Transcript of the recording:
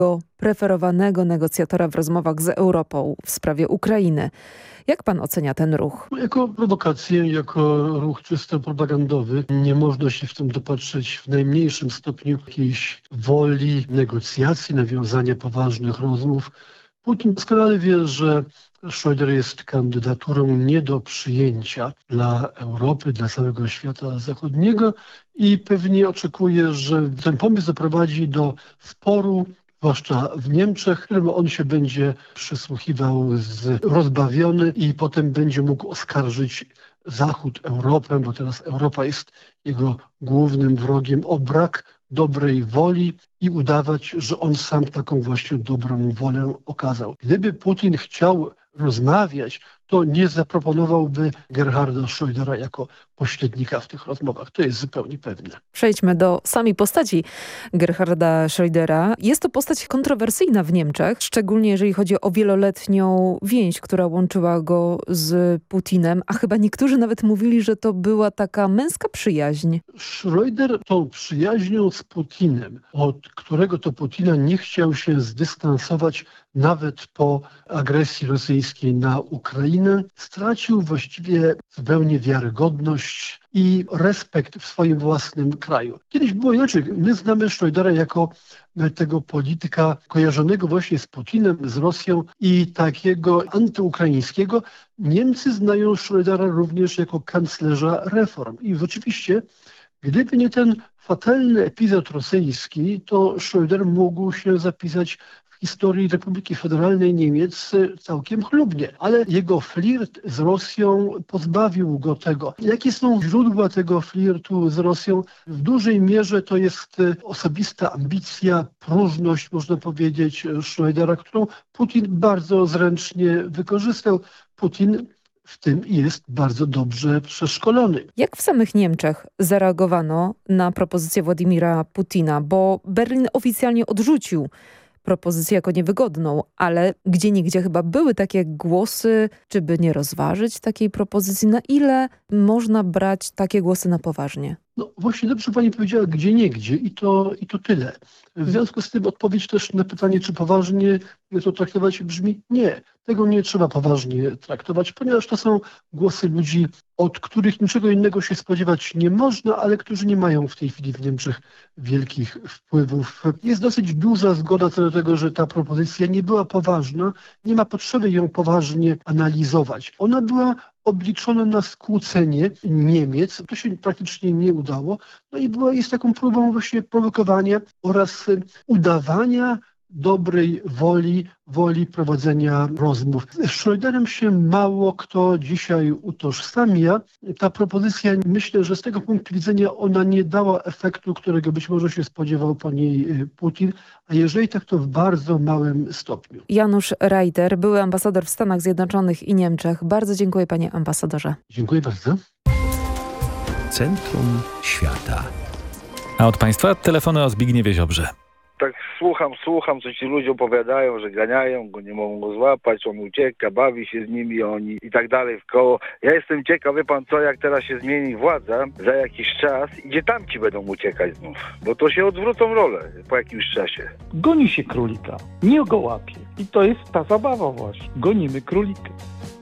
preferowanego negocjatora w rozmowach z Europą w sprawie Ukrainy. Jak pan ocenia ten ruch? Jako prowokację, jako ruch czysto propagandowy. Nie można się w tym dopatrzeć w najmniejszym stopniu jakiejś woli negocjacji, nawiązania poważnych rozmów. Putin doskonale wie, że Schröder jest kandydaturą nie do przyjęcia dla Europy, dla całego świata zachodniego i pewnie oczekuje, że ten pomysł doprowadzi do sporu, zwłaszcza w Niemczech, któremu on się będzie przysłuchiwał rozbawiony i potem będzie mógł oskarżyć Zachód, Europę, bo teraz Europa jest jego głównym wrogiem, o brak dobrej woli i udawać, że on sam taką właśnie dobrą wolę okazał. Gdyby Putin chciał rozmawiać, to nie zaproponowałby Gerharda Schrödera jako pośrednika w tych rozmowach. To jest zupełnie pewne. Przejdźmy do samej postaci Gerharda Schrödera. Jest to postać kontrowersyjna w Niemczech, szczególnie jeżeli chodzi o wieloletnią więź, która łączyła go z Putinem, a chyba niektórzy nawet mówili, że to była taka męska przyjaźń. Schröder tą przyjaźnią z Putinem, od którego to Putina nie chciał się zdystansować nawet po agresji rosyjskiej na Ukrainę, stracił właściwie zupełnie wiarygodność i respekt w swoim własnym kraju. Kiedyś było inaczej. My znamy Schrödera jako tego polityka kojarzonego właśnie z Putinem, z Rosją i takiego antyukraińskiego. Niemcy znają Schrödera również jako kanclerza reform. I rzeczywiście, gdyby nie ten fatalny epizod rosyjski, to Schröder mógł się zapisać historii Republiki Federalnej Niemiec całkiem chlubnie. Ale jego flirt z Rosją pozbawił go tego. Jakie są źródła tego flirtu z Rosją? W dużej mierze to jest osobista ambicja, próżność, można powiedzieć, Schrödera, którą Putin bardzo zręcznie wykorzystał. Putin w tym jest bardzo dobrze przeszkolony. Jak w samych Niemczech zareagowano na propozycję Władimira Putina? Bo Berlin oficjalnie odrzucił propozycję jako niewygodną, ale gdzieniegdzie chyba były takie głosy, czy by nie rozważyć takiej propozycji. Na ile można brać takie głosy na poważnie? No właśnie dobrze pani powiedziała, gdzieniegdzie i to tyle. W związku z tym odpowiedź też na pytanie, czy poważnie to traktować, brzmi nie. Tego nie trzeba poważnie traktować, ponieważ to są głosy ludzi, od których niczego innego się spodziewać nie można, ale którzy nie mają w tej chwili w Niemczech wielkich wpływów. Jest dosyć duża zgoda co do tego, że ta propozycja nie była poważna, nie ma potrzeby ją poważnie analizować. Ona była obliczone na skłócenie Niemiec. To się praktycznie nie udało. No i jest taką próbą właśnie prowokowania oraz udawania dobrej woli prowadzenia rozmów. Z Schröderem się mało kto dzisiaj utożsamia. Ta propozycja, myślę, że z tego punktu widzenia ona nie dała efektu, którego być może się spodziewał po niej Putin, a jeżeli tak, to w bardzo małym stopniu. Janusz Reiter, były ambasador w Stanach Zjednoczonych i Niemczech. Bardzo dziękuję, panie ambasadorze. Dziękuję bardzo. Centrum Świata. A od państwa telefony o Zbigniewie Ziobrze. Tak słucham, co ci ludzie opowiadają, że ganiają go, nie mogą go złapać, on ucieka, bawi się z nimi, oni i tak dalej w koło. Ja jestem ciekaw, wie pan co, jak teraz się zmieni władza za jakiś czas, gdzie tamci będą uciekać znów, bo to się odwrócą role po jakimś czasie. Goni się królika, nie go łapie. I to jest ta zabawa właśnie. Gonimy królika.